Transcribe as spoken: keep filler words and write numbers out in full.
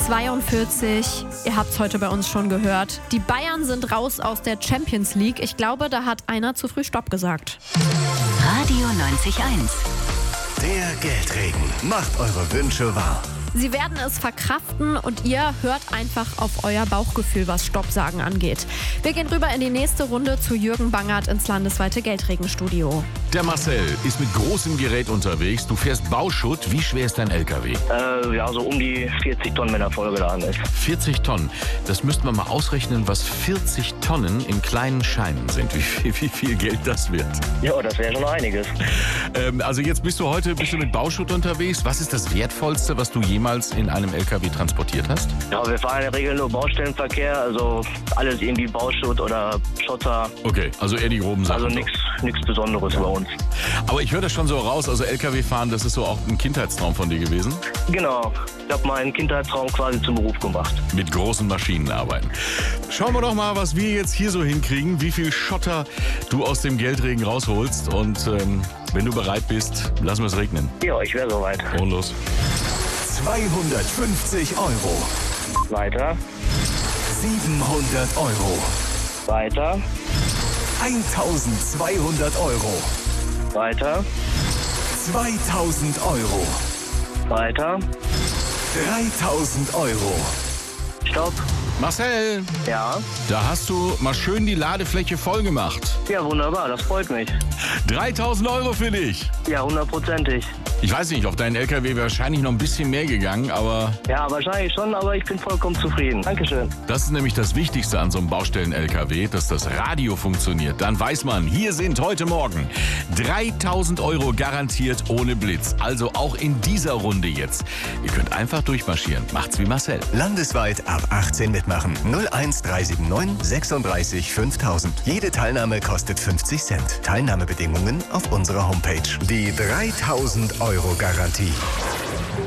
zweiundvierzig. Ihr habt es heute bei uns schon gehört. Die Bayern sind raus aus der Champions League. Ich glaube, da hat einer zu früh Stopp gesagt. Radio neunzig eins. Der Geldregen macht eure Wünsche wahr. Sie werden es verkraften und ihr hört einfach auf euer Bauchgefühl, was Stopp sagen angeht. Wir gehen rüber in die nächste Runde zu Jürgen Bangert ins landesweite Geldregenstudio. Der Marcel ist mit großem Gerät unterwegs. Du fährst Bauschutt. Wie schwer ist dein L K W? Äh, ja, so um die vierzig Tonnen, wenn er vollgeladen ist. vierzig Tonnen. Das müssten wir mal ausrechnen, was vierzig Tonnen in kleinen Scheinen sind. Wie viel, wie viel Geld das wird. Ja, das wäre schon einiges. Ähm, also jetzt bist du heute bist du mit Bauschutt unterwegs. Was ist das Wertvollste, was du jemals in einem L K W transportiert hast? Ja, wir fahren in der Regel nur Baustellenverkehr, also alles irgendwie Bauschutt oder Schotter. Okay, also eher die groben Sachen. Also nichts nichts Besonderes bei uns. Aber ich höre das schon so raus, also L K W fahren, das ist so auch ein Kindheitstraum von dir gewesen? Genau, ich habe meinen Kindheitstraum quasi zum Beruf gemacht. Mit großen Maschinen arbeiten. Schauen wir doch mal, was wir jetzt hier so hinkriegen, wie viel Schotter du aus dem Geldregen rausholst. Und ähm, wenn du bereit bist, lassen wir es regnen. Ja, ich wäre soweit. Und los. zweihundertfünfzig Euro. Weiter, siebenhundert Euro. weiter, eintausendzweihundert Euro. weiter, zweitausend Euro. weiter. dreitausend Euro. Stopp. Marcel, Ja. da hast du mal schön die Ladefläche voll gemacht. Ja, wunderbar, das freut mich. dreitausend Euro für dich. Ja, hundertprozentig. Ich weiß nicht, auf deinen L K W wäre wahrscheinlich noch ein bisschen mehr gegangen, aber Ja, wahrscheinlich schon, aber ich bin vollkommen zufrieden. Dankeschön. das ist nämlich das Wichtigste an so einem Baustellen-L K W, dass das Radio funktioniert. Dann weiß man, hier sind heute Morgen dreitausend Euro garantiert ohne Blitz. Also auch in dieser Runde jetzt. Ihr könnt einfach durchmarschieren. Macht's wie Marcel. Landesweit ab achtzehn mitmachen. null eins drei sieben neun sechsunddreißig fünftausend. Jede Teilnahme kostet fünfzig Cent. Teilnahmebedingungen auf unserer Homepage. Die dreitausend Euro Garantie.